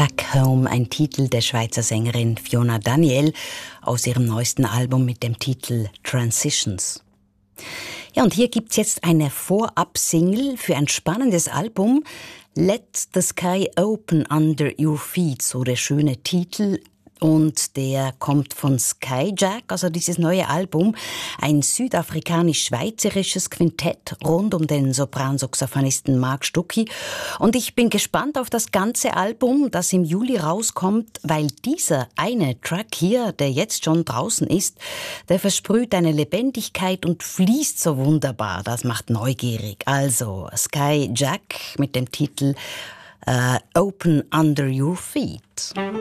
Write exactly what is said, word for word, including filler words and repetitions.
Back Home, ein Titel der Schweizer Sängerin Fiona Daniel aus ihrem neuesten Album mit dem Titel Transitions. Ja, und hier gibt's jetzt eine Vorab-Single für ein spannendes Album. Let the Sky Open Under Your Feet, so der schöne Titel. Und der kommt von Skyjack, also dieses neue Album, ein südafrikanisch-schweizerisches Quintett rund um den Sopransaxophonisten Mark Stucki. Und ich bin gespannt auf das ganze Album, das im Juli rauskommt, weil dieser eine Track hier, der jetzt schon draußen ist, der versprüht eine Lebendigkeit und fließt so wunderbar. Das macht neugierig. Also Skyjack mit dem Titel uh, Open Under Your Feet.